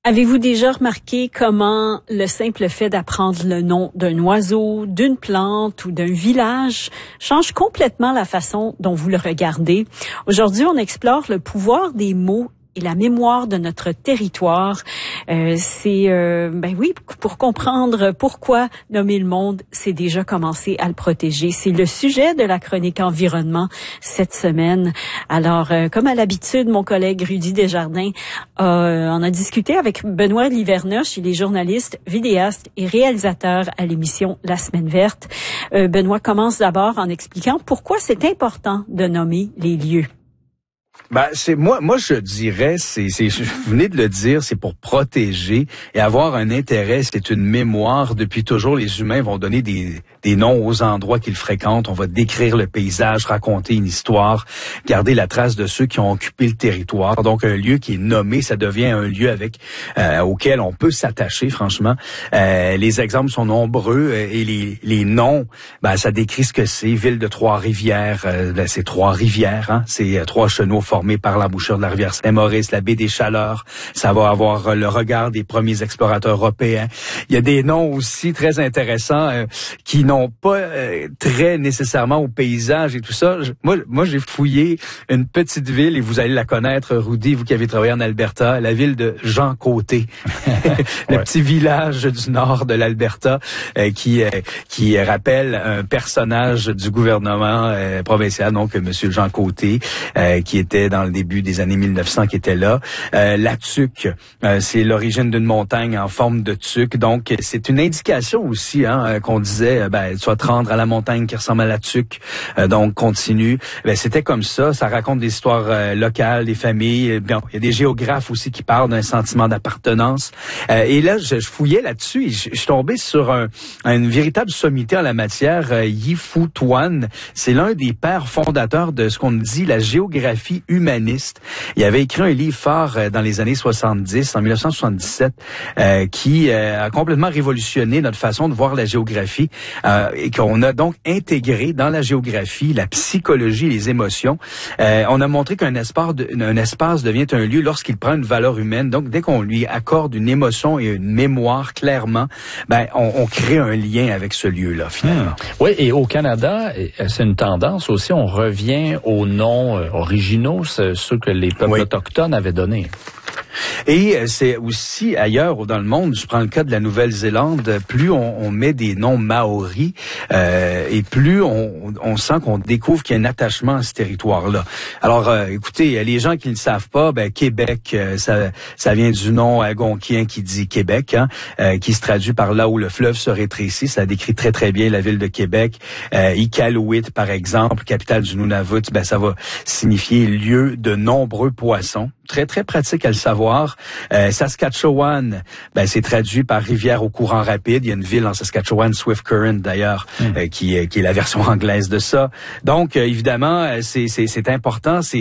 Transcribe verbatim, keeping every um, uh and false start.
Avez-vous déjà remarqué comment le simple fait d'apprendre le nom d'un oiseau, d'une plante ou d'un village change complètement la façon dont vous le regardez? Aujourd'hui, on explore le pouvoir des mots et la mémoire de notre territoire. Euh, c'est, euh, ben oui, pour comprendre pourquoi nommer le monde, c'est déjà commencer à le protéger. C'est le sujet de la chronique environnement cette semaine. Alors, euh, comme à l'habitude, mon collègue Rudy Desjardins euh, en a discuté avec Benoît Livernoche. Il est journaliste, vidéaste et réalisateur à l'émission La Semaine Verte. Euh, Benoît commence d'abord en expliquant pourquoi c'est important de nommer les lieux. Ben, c'est moi, moi je dirais, c'est, c'est, vous venez de le dire, c'est pour protéger et avoir un intérêt. C'est une mémoire. Depuis toujours, les humains vont donner des, des noms aux endroits qu'ils fréquentent. On va décrire le paysage, raconter une histoire, garder la trace de ceux qui ont occupé le territoire. Donc, un lieu qui est nommé, ça devient un lieu avec euh, auquel on peut s'attacher. Franchement, euh, les exemples sont nombreux et les, les noms, ben, ça décrit ce que c'est. Ville de Trois-Rivières, euh, ben, c'est Trois-Rivières, hein, c'est euh, trois chenaux formés par l'embouchure de la rivière Saint-Maurice, la baie des Chaleurs. Ça va avoir le regard des premiers explorateurs européens. Il y a des noms aussi très intéressants euh, qui n'ont pas euh, trait nécessairement au paysage et tout ça. Je, moi, moi, j'ai fouillé une petite ville, et vous allez la connaître, Rudy, vous qui avez travaillé en Alberta, la ville de Jean Côté. Le ouais. petit village du nord de l'Alberta euh, qui euh, qui rappelle un personnage du gouvernement euh, provincial, donc Monsieur Jean Côté, euh, qui était dans le début des années mille neuf cents qui était là. Euh, la tuque, euh, c'est l'origine d'une montagne en forme de tuque. Donc, c'est une indication aussi hein, qu'on disait, ben, tu vas te rendre à la montagne qui ressemble à la tuque. Euh, donc, continue. Ben, c'était comme ça. Ça raconte des histoires euh, locales, des familles. Bon, il y a des géographes aussi qui parlent d'un sentiment d'appartenance. Euh, et là, je, je fouillais là-dessus et je, je suis tombé sur un, une véritable sommité en la matière. Euh, Yi Fu Tuan, c'est l'un des pères fondateurs de ce qu'on dit la géographie humaniste. Il avait écrit un livre phare euh, dans les années soixante-dix, en mille neuf cent soixante-dix-sept, euh, qui euh, a complètement révolutionné notre façon de voir la géographie euh, et qu'on a donc intégré dans la géographie la psychologie et les émotions. Euh, on a montré qu'un espace, de, un espace devient un lieu lorsqu'il prend une valeur humaine. Donc, dès qu'on lui accorde une émotion et une mémoire clairement, ben on, on crée un lien avec ce lieu-là, finalement. Mmh. Oui, et au Canada, c'est une tendance aussi, on revient aux noms euh, originaux, ceux que les peuples oui. autochtones avaient donnés. Et c'est aussi ailleurs dans le monde, je prends le cas de la Nouvelle-Zélande, plus on, on met des noms maoris euh, et plus on, on sent qu'on découvre qu'il y a un attachement à ce territoire-là. Alors, euh, écoutez, les gens qui ne le savent pas, ben Québec, euh, ça, ça vient du nom algonquien qui dit Québec, hein, euh, qui se traduit par là où le fleuve se rétrécit. Ça décrit très très bien la ville de Québec. Euh, Iqaluit, par exemple, capitale du Nunavut, ben ça va signifier lieu de nombreux poissons. Très, très pratique à le savoir. Euh, Saskatchewan, ben, c'est traduit par rivière au courant rapide. Il y a une ville en Saskatchewan, Swift Current d'ailleurs, mmh. euh, qui, qui est la version anglaise de ça. Donc, euh, évidemment, c'est, c'est, c'est important. C'est